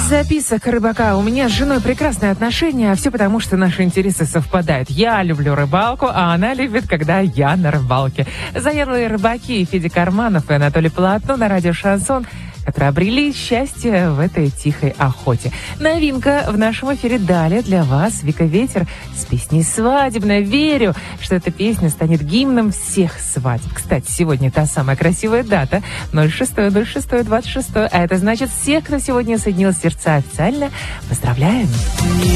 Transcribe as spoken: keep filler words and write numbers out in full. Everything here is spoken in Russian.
Записок рыбака. У меня с женой прекрасные отношения, а все потому, что наши интересы совпадают. Я люблю рыбалку, а она любит, когда я на рыбалке. Заядлые рыбаки Федя Карманов и Анатолий Полотно на радио «Шансон», которые обрели счастье в этой тихой охоте. Новинка в нашем эфире далее для вас Вика Ветер с песней «Свадебная». Верю, что эта песня станет гимном всех свадеб. Кстати, сегодня та самая красивая дата ноль шестое ноль шестое двадцать шестое, а это значит, всех, кто сегодня соединил сердца официально, поздравляем!